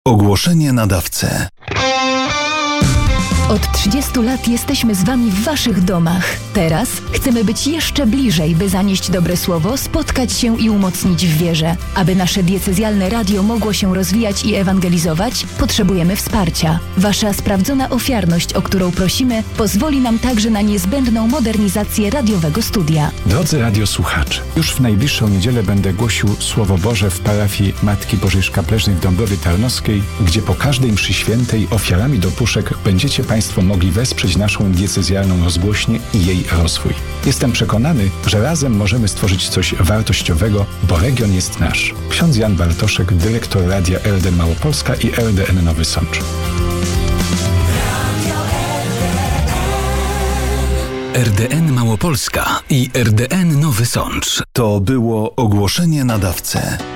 Ogłoszenie nadawcy. Od 30 lat jesteśmy z Wami w Waszych domach. Teraz chcemy być jeszcze bliżej, by zanieść dobre słowo, spotkać się i umocnić w wierze. Aby nasze diecezjalne radio mogło się rozwijać i ewangelizować, potrzebujemy wsparcia. Wasza sprawdzona ofiarność, o którą prosimy, pozwoli nam także na niezbędną modernizację radiowego studia. Drodzy radiosłuchacze, już w najbliższą niedzielę będę głosił Słowo Boże w parafii Matki Bożej Szkapleżnej w Dąbrowie Tarnowskiej, gdzie po każdej mszy świętej ofiarami do puszek będziecie Państwo mogli wesprzeć naszą diecezjalną rozgłośnię i jej rozwój. Jestem przekonany, że razem możemy stworzyć coś wartościowego, bo region jest nasz. Ksiądz Jan Bartoszek, dyrektor Radia RDN Małopolska i RDN Nowy Sącz. RDN Małopolska i RDN Nowy Sącz. To było ogłoszenie nadawcy.